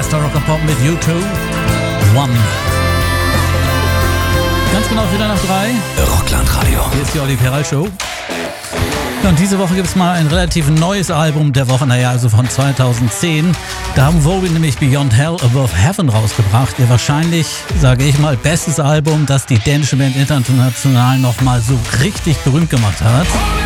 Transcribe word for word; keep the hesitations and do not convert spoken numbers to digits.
bester Rock and Pop mit U zwei. One. Ganz genau wieder nach drei. Rockland Radio. Hier ist die Olli Peral Show. Ja, und diese Woche gibt es mal ein relativ neues Album der Woche, naja, also von zweitausendzehn. Da haben Vogue nämlich Beyond Hell Above Heaven rausgebracht. Ihr wahrscheinlich, sage ich mal, bestes Album, das die dänische Band international nochmal so richtig berühmt gemacht hat.